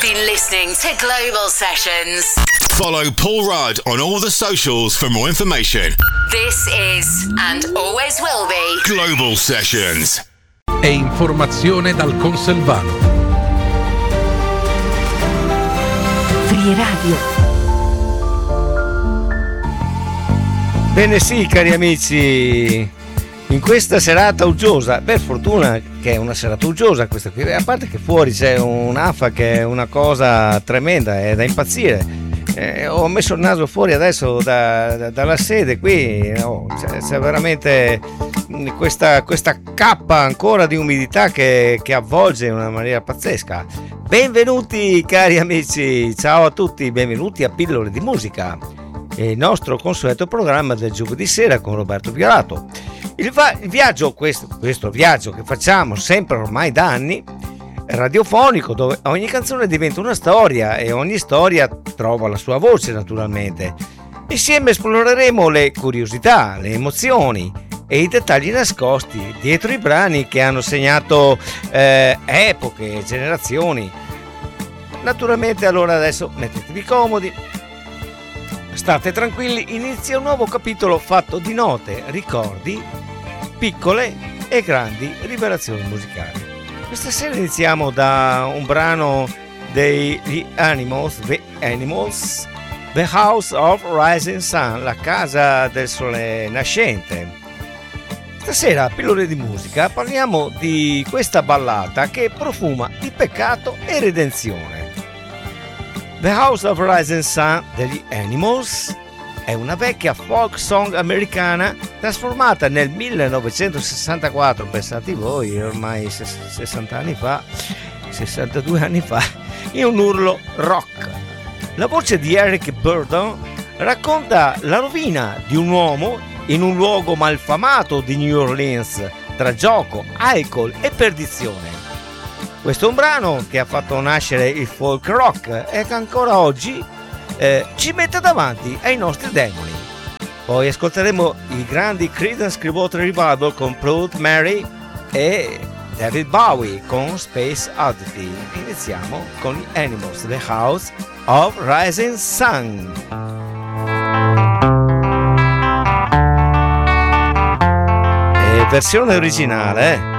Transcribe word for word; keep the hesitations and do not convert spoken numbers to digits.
been listening to Global Sessions. Follow Paul Rudd on all the socials for more information. This is, and always will be, Global Sessions. E informazione dal Conselvano. Free Radio. Bene sì, cari amici, in questa serata uggiosa, per fortuna che è una serata uggiosa questa qui, a parte che fuori c'è un'afa che è una cosa tremenda, è da impazzire. Eh, ho messo il naso fuori adesso da, da, dalla sede qui, oh, c'è, c'è veramente questa, questa cappa ancora di umidità che, che avvolge in una maniera pazzesca. Benvenuti cari amici, ciao a tutti, benvenuti a Pillole di Musica, il nostro consueto programma del giovedì sera con Roberto Violato. Il, va- il viaggio, questo, questo viaggio che facciamo sempre ormai da anni, radiofonico, dove ogni canzone diventa una storia e ogni storia trova la sua voce naturalmente. Insieme esploreremo le curiosità, le emozioni e i dettagli nascosti dietro i brani che hanno segnato eh, epoche, generazioni. Naturalmente allora adesso mettetevi comodi, state tranquilli, inizia un nuovo capitolo fatto di note, ricordi, piccole e grandi rivelazioni musicali. Questa sera iniziamo da un brano dei The Animals, The Animals, The House of Rising Sun, la casa del sole nascente. Stasera a Pillole di Musica parliamo di questa ballata che profuma di peccato e redenzione. The House of Rising Sun degli Animals è una vecchia folk song americana trasformata nel millenovecentosessantaquattro, pensate voi, ormai sessanta anni fa, sessantadue anni fa, in un urlo rock. La voce di Eric Burdon racconta la rovina di un uomo in un luogo malfamato di New Orleans, tra gioco, alcol e perdizione. Questo è un brano che ha fatto nascere il folk rock e che ancora oggi eh, ci mette davanti ai nostri demoni. Poi ascolteremo i grandi Creedence Clearwater Revival con Proud Mary e David Bowie con Space Oddity. Iniziamo con gli Animals, The House of Rising Sun. E versione originale, eh?